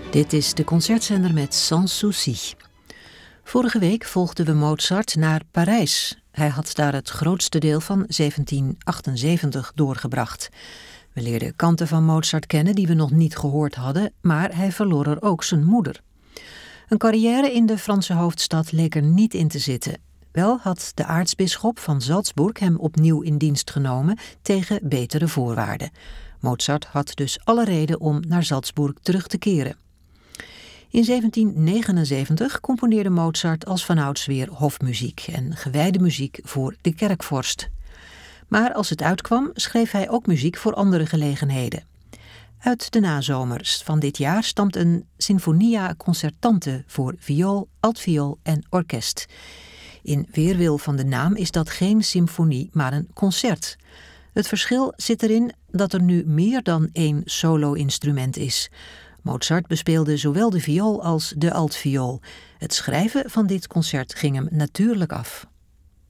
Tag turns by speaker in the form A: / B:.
A: Dit is de concertzender met Sans Souci. Vorige week volgden we Mozart naar Parijs. Hij had daar het grootste deel van 1778 doorgebracht. We leerden kanten van Mozart kennen die we nog niet gehoord hadden, maar hij verloor er ook zijn moeder. Een carrière in de Franse hoofdstad leek er niet in te zitten. Wel had de aartsbisschop van Salzburg hem opnieuw in dienst genomen tegen betere voorwaarden. Mozart had dus alle reden om naar Salzburg terug te keren. In 1779 componeerde Mozart als vanouds weer hofmuziek en gewijde muziek voor de kerkvorst. Maar als het uitkwam, schreef hij ook muziek voor andere gelegenheden. Uit de nazomers van dit jaar stamt een Sinfonia Concertante voor viool, altviool en orkest. In weerwil van de naam is dat geen symfonie, maar een concert. Het verschil zit erin dat er nu meer dan één solo-instrument is. Mozart bespeelde zowel de viool als de altviool. Het schrijven van dit concert ging hem natuurlijk af.